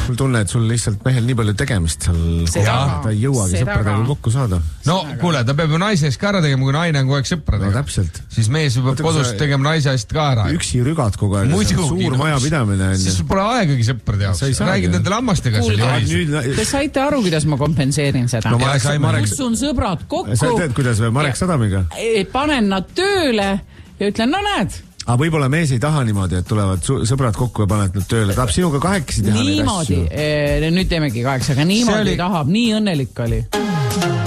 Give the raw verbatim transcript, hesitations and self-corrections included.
mul tunne, et sul lihtsalt mehel nii palju tegemist seal, ta ei jõuagi sõpradega kokku saada. No kuule, ta peab ju naise eest ka ära tegema, kui naine on kogu aeg sõpradega. No täpselt. Siis mees peab kodus sa... tegema naise eest ka ära. Üksi rügad kogu aeg. Suur maja pidamine. Siis sul pole aegagi sõprade jaoks. Räägid nende lammastega. Te saite aru, kuidas ma kompenseerin seda? No, Marek, Marek... Kutsun sõbrad kokku. Sa teed, kuidas või Marek Sadamiga? Panen nad tööle ja ütlen, no näed. Aga võib-olla mees ei taha niimoodi, et tulevad sõbrad kokku ja paned nad tööle. Tahab sinuga kahekesi teha niimoodi. neid asju. Nüüd teemegi kaheksa, aga niimoodi oli... tahab. Nii õnnelik oli.